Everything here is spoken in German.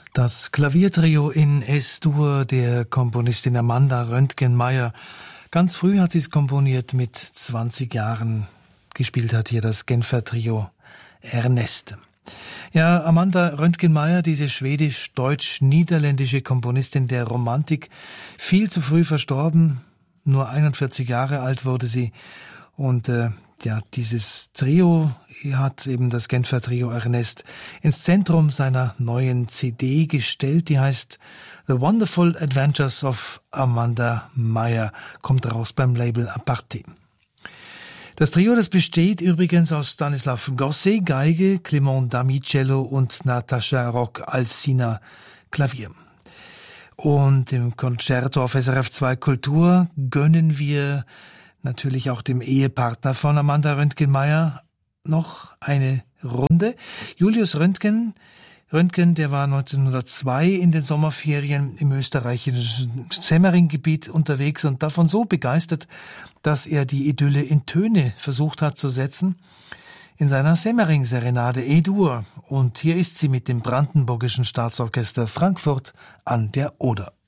Das Klaviertrio in Es-Dur der Komponistin Amanda Röntgen-Meyer. Ganz früh hat sie es komponiert, mit 20 Jahren. Gespielt hat hier das Genfer Trio Ernest. Ja, Amanda Röntgen-Meyer, diese schwedisch-deutsch-niederländische Komponistin der Romantik, viel zu früh verstorben. Nur 41 Jahre alt wurde sie. Und dieses Trio hat eben das Genfer Trio Ernest ins Zentrum seiner neuen CD gestellt. Die heißt The Wonderful Adventures of Amanda Meyer, kommt raus beim Label Aparte. Das Trio, das besteht übrigens aus Stanislav Gosset, Geige, Clement Damy, Cello und Natascha Rock-Alsina, Klavier. Und im Concerto auf SRF 2 Kultur gönnen wir natürlich auch dem Ehepartner von Amanda Röntgen-Meyer noch eine Runde. Julius Röntgen, der war 1902 in den Sommerferien im österreichischen Semmering-Gebiet unterwegs und davon so begeistert, dass er die Idylle in Töne versucht hat zu setzen in seiner Semmering-Serenade E-Dur. Und hier ist sie mit dem Brandenburgischen Staatsorchester Frankfurt an der Oder.